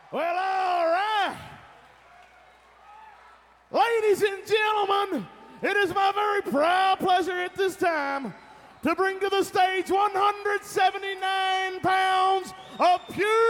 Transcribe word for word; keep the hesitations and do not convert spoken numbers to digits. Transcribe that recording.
Well, all right. Ladies and gentlemen, it is my very proud pleasure at this time to bring to the stage one hundred seventy-nine pounds of pure